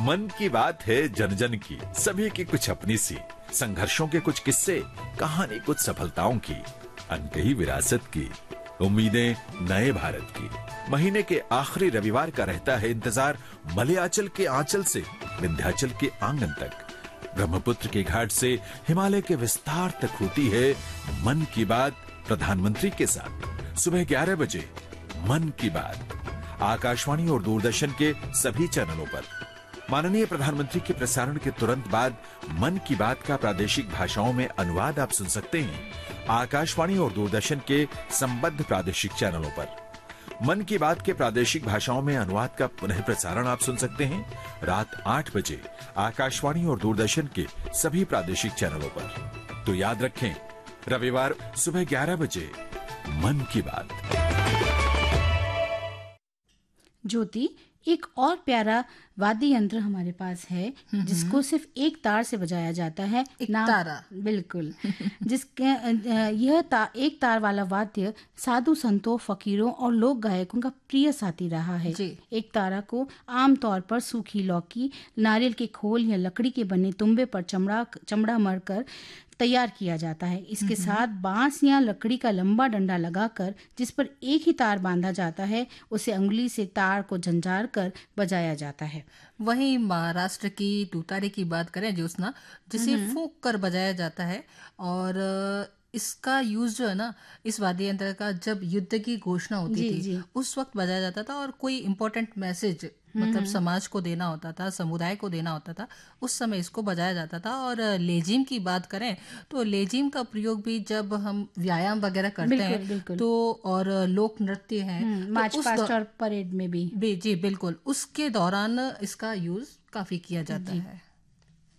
मन की बात है जन जन की, सभी की कुछ अपनी सी, संघर्षों के कुछ किस्से, कहानी कुछ सफलताओं की, अनकही विरासत की, उम्मीदें नए भारत की। महीने के आखिरी रविवार का रहता है इंतजार मलयाचल के आंचल से विंध्याचल के आंगन तक, ब्रह्मपुत्र के घाट से हिमालय के विस्तार तक होती है मन की बात प्रधानमंत्री के साथ। सुबह 11 बजे मन की बात आकाशवाणी और दूरदर्शन के सभी चैनलों पर। माननीय प्रधानमंत्री के प्रसारण के तुरंत बाद मन की बात का प्रादेशिक भाषाओं में अनुवाद आप सुन सकते हैं आकाशवाणी और दूरदर्शन के संबद्ध प्रादेशिक चैनलों पर। मन की बात के प्रादेशिक भाषाओं में अनुवाद का पुनः प्रसारण आप सुन सकते हैं रात 8 बजे आकाशवाणी और दूरदर्शन के सभी प्रादेशिक चैनलों पर। तो याद रखें, रविवार सुबह 11 बजे मन की बात। ज्योति, एक और प्यारा वाद्य यंत्र हमारे पास है जिसको सिर्फ एक तार से बजाया जाता है। एक तारा, बिल्कुल। जिसके एक तार वाला वाद्य साधु संतों, फकीरों और लोक गायकों का प्रिय साथी रहा है। एक तारा को आमतौर पर सूखी लौकी, नारियल के खोल या लकड़ी के बने तुम्बे पर चमड़ा मरकर तैयार किया जाता है। इसके साथ बांस या लकड़ी का लंबा डंडा लगाकर जिस पर एक ही तार बांधा जाता है, उसे अंगुली से तार को झंझार कर बजाया जाता है। वहीं महाराष्ट्र की तुतारी की बात करें ज्योत्सना, जिसे फूंक कर बजाया जाता है, और इसका यूज जो है ना, इस वाद्य यंत्र का जब युद्ध की घोषणा होती थी उस वक्त बजाया जाता था, और कोई इम्पोर्टेंट मैसेज मतलब समाज को देना होता था, समुदाय को देना होता था, उस समय इसको बजाया जाता था। और लेजिम की बात करें तो लेजिम का प्रयोग भी जब हम व्यायाम वगैरह करते हैं तो, और लोक नृत्य हैं मार्च पास्ट और परेड में भी जी बिल्कुल, उसके दौरान इसका यूज काफी किया जाता है।